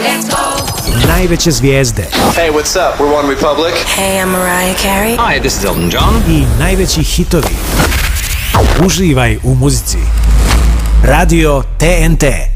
Najveće zvijezde. Hey, what's up? We're One Republic. Hey, I'm Mariah Carey. Hi, this is Elton John. I najveći hitovi. Uživaj u muzici. Radio TNT.